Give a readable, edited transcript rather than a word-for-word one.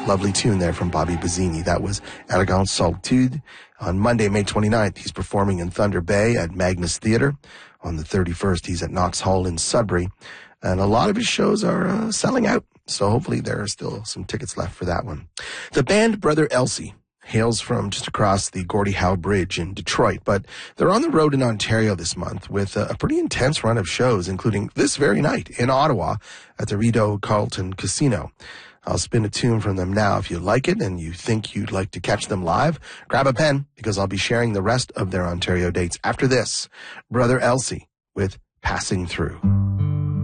Lovely tune there from Bobby Bazzini. That was Elegant Solitude. On Monday, May 29th, he's performing in Thunder Bay at Magnus Theatre. On the 31st, he's at Knox Hall in Sudbury. And a lot of his shows are selling out. So hopefully there are still some tickets left for that one. The band Brother Elsie hails from just across the Gordie Howe Bridge in Detroit, but they're on the road in Ontario this month with a pretty intense run of shows, including this very night in Ottawa at the Rideau Carlton Casino. I'll spin a tune from them now. If you like it and you think you'd like to catch them live, grab a pen because I'll be sharing the rest of their Ontario dates after this. Brother Elsie with Passing Through.